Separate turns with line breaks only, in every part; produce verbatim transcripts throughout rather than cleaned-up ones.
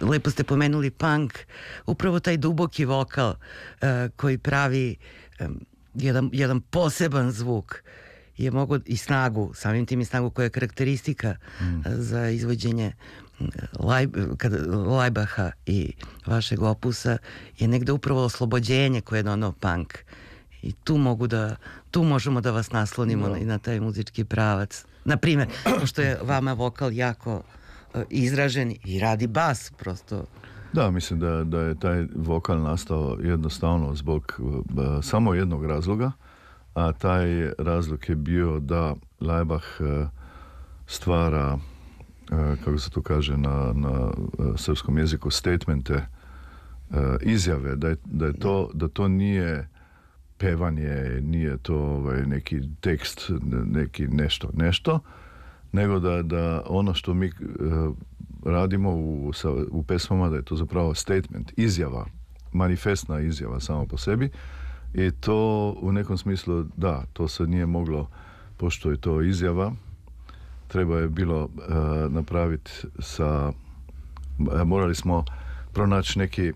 lepo ste pomenuli punk, upravo taj duboki vokal uh, koji pravi um, jedan, jedan poseban zvuk je mogo i snagu, samim tim i snagu koja je karakteristika mm. za izvođenje Lajb, kada, Lajbaha i vašeg opusa je negde upravo oslobođenje koje je donao punk. I tu mogu da, tu možemo da vas naslonimo no. na, na taj muzički pravac. Naprimjer, pošto je vama vokal jako uh, izražen i radi bas prosto.
Da, mislim da, da je taj vokal nastao jednostavno zbog uh, samo jednog razloga, a taj razlog je bio da Laibach uh, stvara, uh, kako se to kaže na, na uh, srpskom jeziku, statemente, uh, izjave, da je, da je to, da to nije pevanje, nije to ovaj, neki tekst, neki nešto, nešto, nego da, da ono što mi uh, radimo u, sa, u pesmama, da je to zapravo statement, izjava, manifestna izjava samo po sebi. I to u nekom smislu, da, to se nije moglo, pošto je to izjava, treba je bilo uh, napraviti sa, uh, morali smo pronaći neki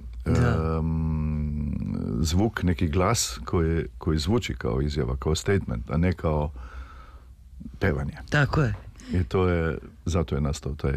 um, zvuk, neki glas koji, koji zvuči kao izjava, kao statement, a ne kao pevanje.
Tako je.
I to je, zato je nastao taj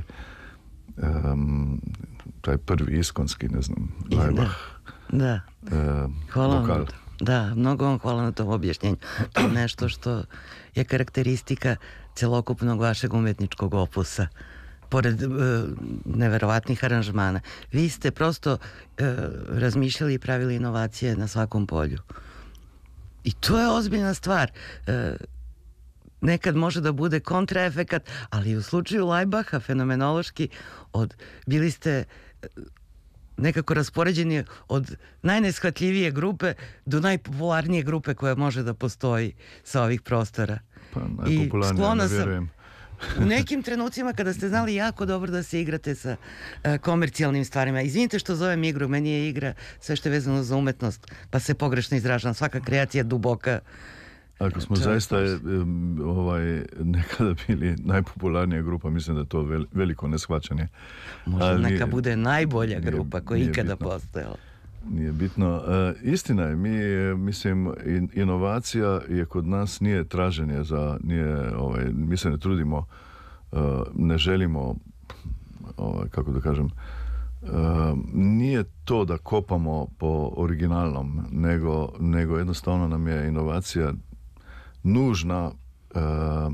um, taj prvi iskonski, ne znam, Laibach.
Da, da.
Uh,
hvala
vokal.
vam. Da, mnogo vam hvala na tom objašnjenju. To je nešto što je karakteristika celokupnog vašeg umetničkog opusa. Pored uh, neverovatnih aranžmana. Vi ste prosto uh, razmišljali i pravili inovacije na svakom polju. I to je ozbiljna stvar. Uh, nekad može da bude kontraefekat, ali u slučaju Lajbaha fenomenološki od, bili ste uh, nekako raspoređeni od najneshvatljivije grupe do najpopularnije grupe koja može da postoji sa ovih prostora.
Pa najpopularnije, ne vjerujem.
U nekim trenucima kada ste znali jako dobro da se igrate sa uh, komercijalnim stvarima. Izvinite što zovem igru, meni je igra sve što je vezano za umetnost, pa se pogrešno izražam. Svaka kreacija duboka.
Ako smo zaista um, ovaj, nekada bili najpopularnija grupa, mislim da je to vel, veliko neshvaćanje.
Možda ali neka bude najbolja grupa koja je ikada postojala.
Nije bitno. Uh, istina je, mi, mislim, in, inovacija je kod nas nije traženje za, nije, ovaj, mi se ne trudimo, uh, ne želimo, ovaj, kako da kažem, uh, nije to da kopamo po originalnom, nego, nego jednostavno nam je inovacija nužna, uh,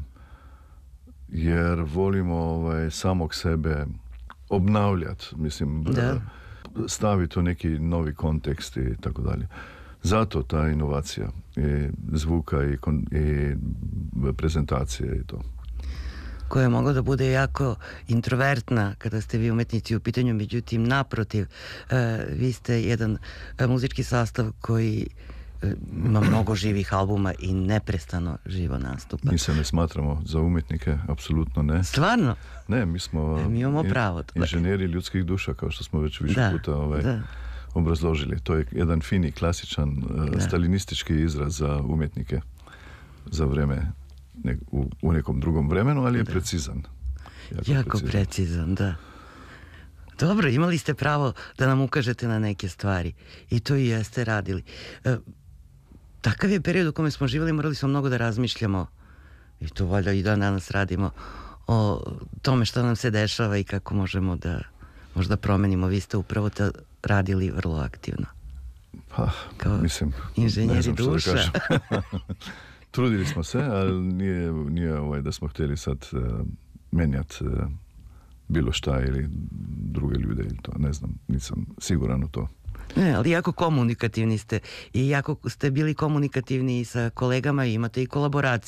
jer volimo ovaj, samog sebe obnavljati, mislim,
da.
staviti u neki novi kontekst i tako dalje. Zato ta inovacija i zvuka i, kon, i prezentacije i to.
Koja je mogla da bude jako introvertna kada ste vi umetnici u pitanju, međutim, naprotiv, uh, vi ste jedan uh, muzički sastav koji ima mnogo živih albuma i neprestano živo nastupa.
Mi se ne smatramo za umjetnike, apsolutno ne.
Stvarno?
Ne, mi smo
mi imamo pravo.
inženjeri ljudskih duša, kao što smo već više
da,
puta ovaj,
da.
obrazložili. To je jedan fini, klasičan, uh, stalinistički izraz za umjetnike za vreme, ne, u, u nekom drugom vremenu, ali je da. precizan.
Jako, jako precizan. precizan, da. Dobro, imali ste pravo da nam ukažete na neke stvari i to i jeste radili. Uh, Takav je period u kome smo živjeli, morali smo mnogo da razmišljamo, i to valjda i dan danas radimo, o tome što nam se dešava i kako možemo da možda promenimo. Vi ste upravo to radili vrlo aktivno.
Pa,
kao
mislim,
inženjeri duša.
Da trudili smo se, ali nije, nije ovaj, da smo htjeli sad uh, menjati uh, bilo šta ili druge ljude ili to, ne znam, nisam siguran u to.
Ne, ali jako komunikativni ste i jako ste bili komunikativni i sa kolegama i imate i kolaboracije.